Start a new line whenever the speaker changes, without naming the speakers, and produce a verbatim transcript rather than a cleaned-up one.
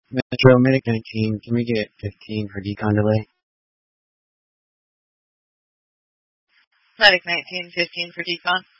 Metro Medic nineteen, can we get fifteen for decon delay?
Medic nineteen, fifteen for decon.